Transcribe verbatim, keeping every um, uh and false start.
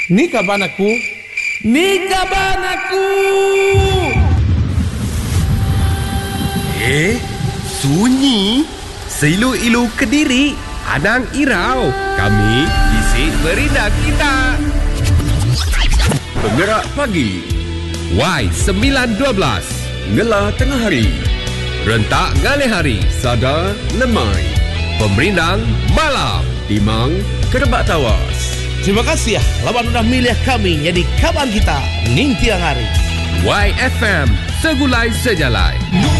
Ni kaban aku. Ni kaban aku. Eh, sunyi. Seilu-ilu Kediri, Anang Irau. Kami isi berita kita. Penggerak pagi Y sembilan dua belas Ngelah tengah hari, rentak ngalih hari, Sada lemai, Pemerindang malam, Timang kerebak tawas. Terima kasih ya lawan sudah milih kami jadi kaban kita ning tiang hari. Y F M segulai sejalai.